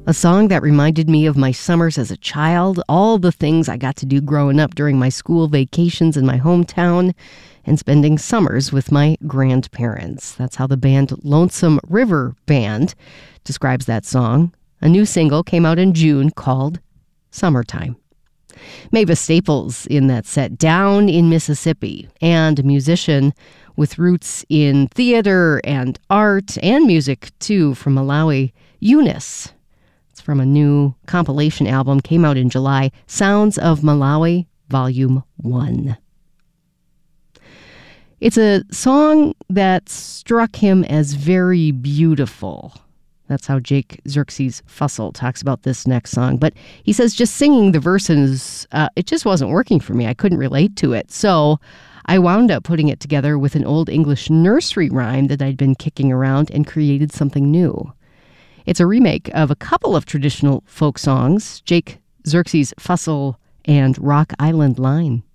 A song that reminded me of my summers as a child, all the things I got to do growing up during my school vacations in my hometown, and spending summers with my grandparents. That's how the band Lonesome River Band describes that song. A new single came out in June called Summertime. Mavis Staples in that set, down in Mississippi, and a musician with roots in theater and art and music, too, from Malawi, Eunice. It's from a new compilation album, came out in July, Sounds of Malawi, Volume 1. It's a song that struck him as very beautiful. That's how Jake Xerxes Fussell talks about this next song. But he says just singing the verses, it just wasn't working for me. I couldn't relate to it. So I wound up putting it together with an old English nursery rhyme that I'd been kicking around and created something new. It's a remake of a couple of traditional folk songs, Jake Xerxes Fussell and Rock Island Line.